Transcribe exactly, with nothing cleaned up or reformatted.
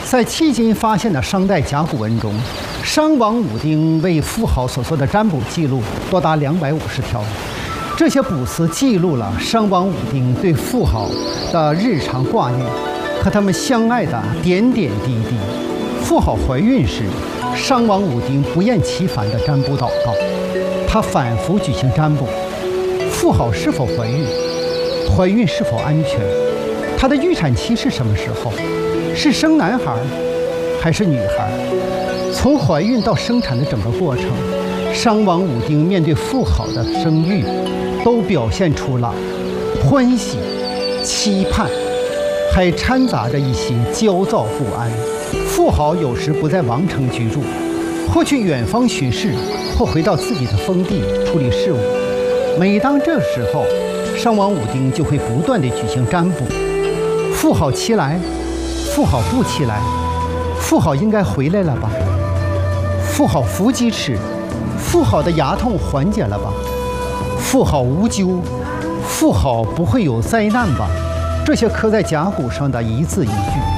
在迄今发现的商代甲骨文中，商王武丁为妇好所做的占卜记录多达两百五十条。这些卜辞记录了商王武丁对妇好的日常挂念和他们相爱的点点滴滴。妇好怀孕时，商王武丁不厌其烦地占卜祷告，他反复举行占卜：妇好是否怀孕？怀孕是否安全？她的预产期是什么时候？是生男孩还是女孩？从怀孕到生产的整个过程，商王武丁面对妇好的生育，都表现出了欢喜、期盼，还掺杂着一些焦躁不安。妇好有时不在王城居住，或去远方巡视，或回到自己的封地处理事务。每当这时候，商王武丁就会不断地举行占卜：妇好期来，妇好不期来，妇好应该回来了吧？妇好伏击吃，妇好的牙痛缓解了吧？妇好无咎，妇好不会有灾难吧？这些刻在甲骨上的一字一句，